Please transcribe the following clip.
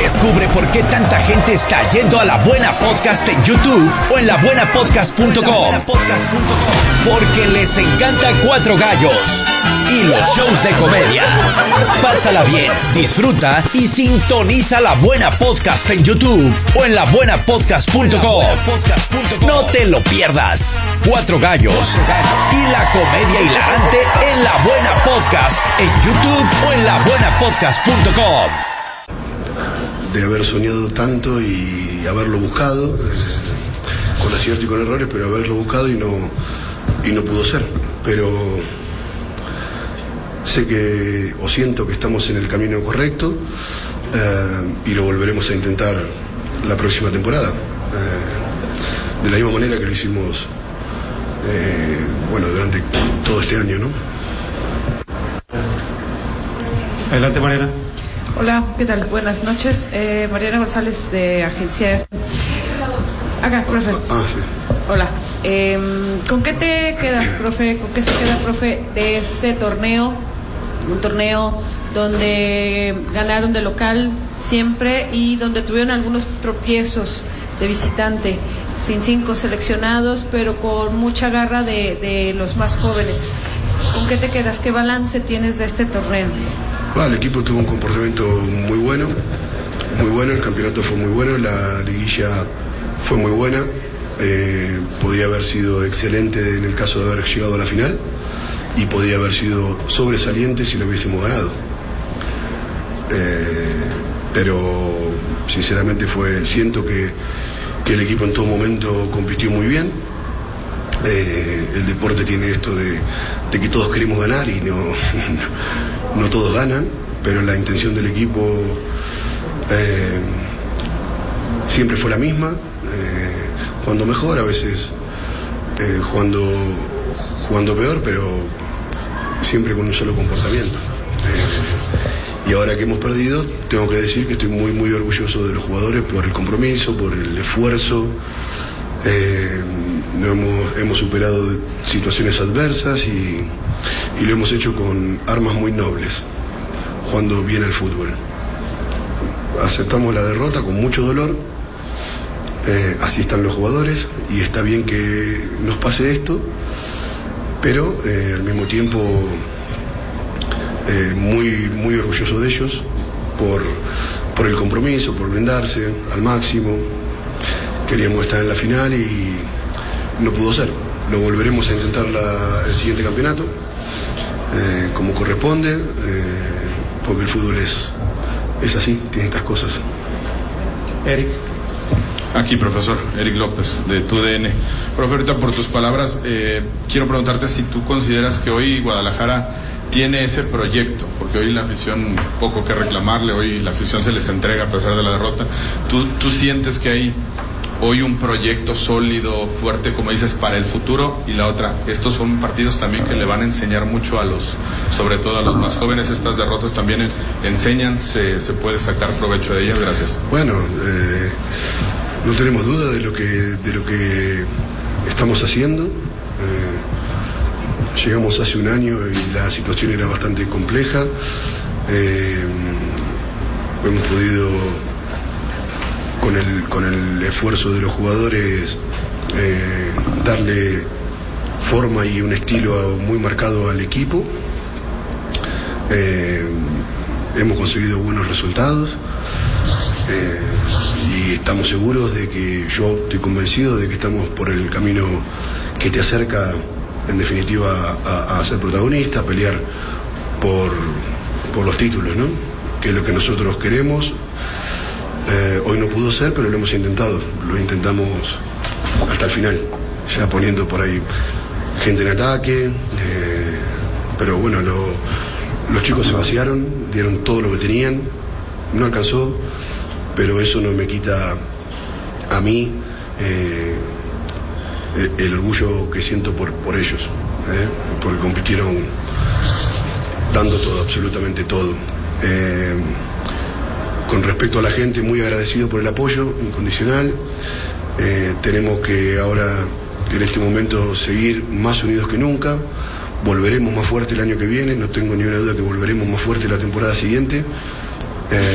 Descubre por qué tanta gente está yendo a La Buena Podcast en YouTube o en labuenapodcast.com. Porque les encanta Cuatro Gallos y los shows de comedia. Pásala bien, disfruta y sintoniza La Buena Podcast en YouTube o en labuenapodcast.com. No te lo pierdas. Cuatro Gallos y la comedia hilarante en La Buena Podcast en YouTube o en labuenapodcast.com. De haber soñado tanto y haberlo buscado, con acierto y con errores, pero haberlo buscado y no pudo ser. Pero sé que, o siento que estamos en el camino correcto, y lo volveremos a intentar la próxima temporada, de la misma manera que lo hicimos durante todo este año, ¿no? Adelante, Mariana. Hola, ¿qué tal? Buenas noches. Mariana González, de Agencia F. Acá, profe. Sí. Hola. ¿Con qué te quedas, profe? ¿Con qué se queda, profe, de este torneo? Un torneo donde ganaron de local siempre y donde tuvieron algunos tropiezos de visitante, sin 5 seleccionados, pero con mucha garra de los más jóvenes. ¿Con qué te quedas? ¿Qué balance tienes de este torneo? El equipo tuvo un comportamiento muy bueno, el campeonato fue muy bueno, la liguilla fue muy buena, podía haber sido excelente en el caso de haber llegado a la final y podía haber sido sobresaliente si lo hubiésemos ganado. Pero sinceramente siento que el equipo en todo momento compitió muy bien. El deporte tiene esto de que todos queremos ganar y no todos ganan, pero la intención del equipo siempre fue la misma, jugando mejor, a veces jugando peor, pero siempre con un solo comportamiento. Y ahora que hemos perdido, tengo que decir que estoy muy, muy orgulloso de los jugadores por el compromiso, por el esfuerzo. Hemos superado situaciones adversas y lo hemos hecho con armas muy nobles, jugando bien al fútbol. Aceptamos la derrota con mucho dolor, así están los jugadores y está bien que nos pase esto, pero al mismo tiempo muy, muy orgulloso de ellos por el compromiso, por brindarse al máximo. Queríamos estar en la final y no pudo ser. Lo volveremos a intentar el siguiente campeonato, como corresponde, porque el fútbol es así, tiene estas cosas. Eric. Aquí, profesor, Eric López, de TUDN. Profe, ahorita por tus palabras, quiero preguntarte si tú consideras que hoy Guadalajara tiene ese proyecto, porque hoy la afición, poco que reclamarle, hoy la afición se les entrega a pesar de la derrota. ¿Tú sientes que hay hoy un proyecto sólido, fuerte, como dices, para el futuro? Y la otra, estos son partidos también que le van a enseñar mucho sobre todo a los más jóvenes. Estas derrotas también enseñan, se puede sacar provecho de ellas. Gracias. Bueno, no tenemos duda de lo que estamos haciendo. Llegamos hace un año y la situación era bastante compleja. Hemos podido, con el esfuerzo de los jugadores, darle forma y un estilo muy marcado al equipo. Hemos conseguido buenos resultados, y estamos seguros de que, yo estoy convencido de que estamos por el camino que te acerca en definitiva a ser protagonista, a pelear por los títulos, ¿no? Que es lo que nosotros queremos. Hoy no pudo ser, pero lo hemos intentado, lo intentamos hasta el final, ya poniendo por ahí gente en ataque, pero bueno, los chicos se vaciaron, dieron todo lo que tenían, no alcanzó, pero eso no me quita a mí el orgullo que siento por ellos, porque compitieron dando todo, absolutamente todo. Con respecto a la gente, muy agradecido por el apoyo incondicional. Tenemos que ahora, en este momento, seguir más unidos que nunca. Volveremos más fuerte el año que viene, no tengo ni una duda que volveremos más fuerte la temporada siguiente.